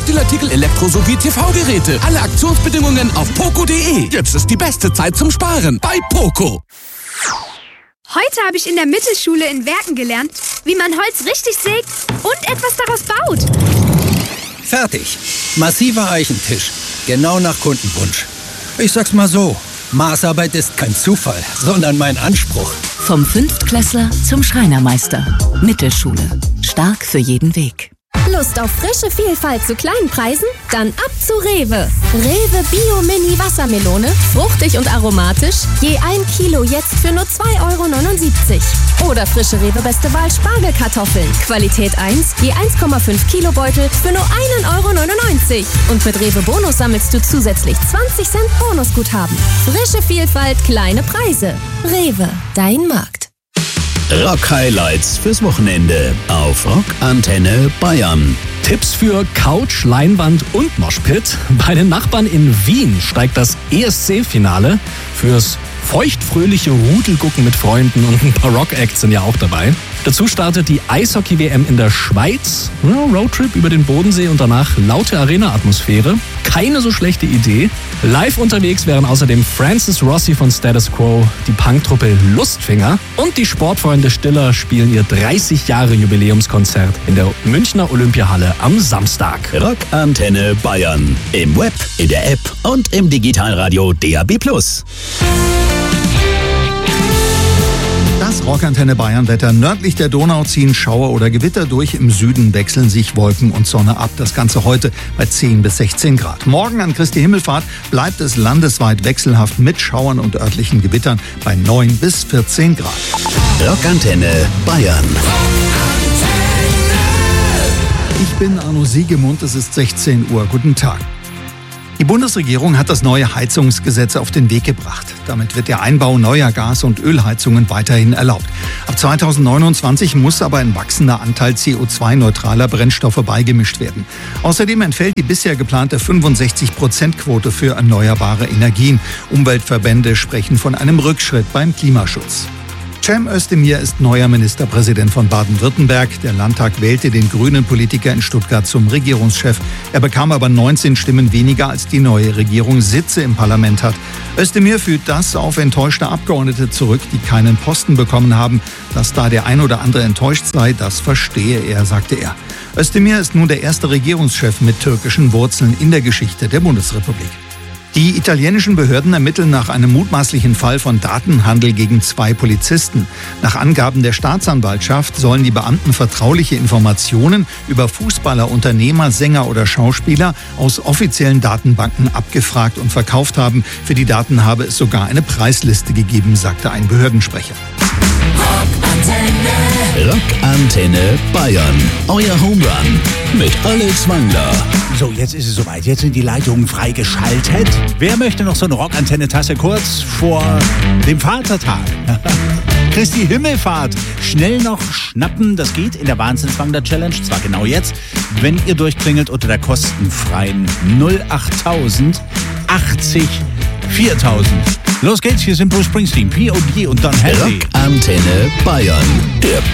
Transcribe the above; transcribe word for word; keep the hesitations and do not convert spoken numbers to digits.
Textilartikel, Elektro- sowie T V-Geräte. Alle Aktionsbedingungen auf poco punkt de. Jetzt ist die beste Zeit zum Sparen bei Poco. Heute habe ich in der Mittelschule in Werken gelernt, wie man Holz richtig sägt und etwas daraus baut. Fertig. Massiver Eichentisch. Genau nach Kundenwunsch. Ich sag's mal so, Maßarbeit ist kein Zufall, sondern mein Anspruch. Vom Fünftklässler zum Schreinermeister. Mittelschule. Stark für jeden Weg. Lust auf frische Vielfalt zu kleinen Preisen? Dann ab zu Rewe. Rewe Bio Mini Wassermelone, fruchtig und aromatisch, je ein Kilo jetzt für nur zwei Euro neunundsiebzig. Oder frische Rewe Beste Wahl Spargelkartoffeln, Qualität eins, je eins Komma fünf Kilo Beutel für nur ein Euro neunundneunzig. Und mit Rewe Bonus sammelst du zusätzlich zwanzig Cent Bonusguthaben. Frische Vielfalt, kleine Preise. Rewe, dein Markt. Rock Highlights fürs Wochenende auf Rock Antenne Bayern. Tipps für Couch, Leinwand und Moshpit. Bei den Nachbarn in Wien steigt das E S C-Finale. Fürs feuchtfröhliche Rudelgucken mit Freunden und ein paar Rock-Acts sind ja auch dabei. Dazu startet die Eishockey-W M in der Schweiz. Ja, Roadtrip über den Bodensee und danach laute Arena-Atmosphäre. Keine so schlechte Idee. Live unterwegs wären außerdem Francis Rossi von Status Quo, die Punktruppe Lustfinger und die Sportfreunde Stiller spielen ihr dreißig Jahre Jubiläumskonzert in der Münchner Olympiahalle am Samstag. Rock Antenne Bayern. Im Web, in der App und im Digitalradio D A B plus. Das Rockantenne Bayern-Wetter. Nördlich der Donau ziehen Schauer oder Gewitter durch. Im Süden wechseln sich Wolken und Sonne ab. Das Ganze heute bei zehn bis sechzehn Grad. Morgen an Christi Himmelfahrt bleibt es landesweit wechselhaft mit Schauern und örtlichen Gewittern bei neun bis vierzehn Grad. Rockantenne Bayern. Ich bin Arno Siegemund, es ist sechzehn Uhr. Guten Tag. Die Bundesregierung hat das neue Heizungsgesetz auf den Weg gebracht. Damit wird der Einbau neuer Gas- und Ölheizungen weiterhin erlaubt. Ab zweitausendneunundzwanzig muss aber ein wachsender Anteil C O zwei neutraler Brennstoffe beigemischt werden. Außerdem entfällt die bisher geplante fünfundsechzig Prozent Quote für erneuerbare Energien. Umweltverbände sprechen von einem Rückschritt beim Klimaschutz. Cem Özdemir ist neuer Ministerpräsident von Baden-Württemberg. Der Landtag wählte den grünen Politiker in Stuttgart zum Regierungschef. Er bekam aber neunzehn Stimmen weniger, als die neue Regierung Sitze im Parlament hat. Özdemir führt das auf enttäuschte Abgeordnete zurück, die keinen Posten bekommen haben. Dass da der ein oder andere enttäuscht sei, das verstehe er, sagte er. Özdemir ist nun der erste Regierungschef mit türkischen Wurzeln in der Geschichte der Bundesrepublik. Die italienischen Behörden ermitteln nach einem mutmaßlichen Fall von Datenhandel gegen zwei Polizisten. Nach Angaben der Staatsanwaltschaft sollen die Beamten vertrauliche Informationen über Fußballer, Unternehmer, Sänger oder Schauspieler aus offiziellen Datenbanken abgefragt und verkauft haben. Für die Daten habe es sogar eine Preisliste gegeben, sagte ein Behördensprecher. Rockantenne. Rockantenne Bayern. Euer Homerun mit Alex Wangler. So, jetzt ist es soweit. Jetzt sind die Leitungen freigeschaltet. Wer möchte noch so eine Rockantenne-Tasse kurz vor dem Vatertag? Christi Himmelfahrt. Schnell noch schnappen. Das geht in der Wahnsinnswangler-Challenge. Zwar genau jetzt, wenn ihr durchklingelt unter der kostenfreien null achttausend achtzig viertausend. Los geht's, hier sind Bruce Springsteen, P O D und Don Henley. Rockantenne Bayern. Der